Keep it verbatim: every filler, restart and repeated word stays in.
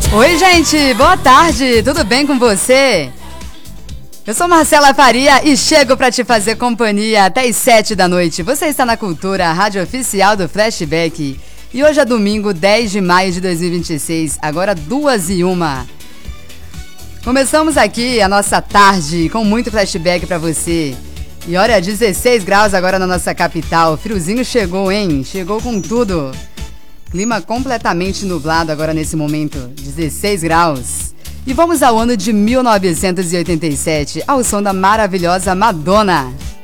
Oi, gente, boa tarde, tudo bem com você? Eu sou Marcela Faria e chego para te fazer companhia até as sete da noite. Você está na Cultura, a rádio oficial do Flashback. E hoje é domingo, dez de maio de dois mil e vinte e seis, agora duas e uma. Começamos aqui a nossa tarde com muito flashback para você. E olha, dezesseis graus agora na nossa capital. Friozinho chegou, hein? Chegou com tudo. Clima completamente nublado agora nesse momento. dezesseis graus. E vamos ao ano de mil novecentos e oitenta e sete, ao som da maravilhosa Madonna.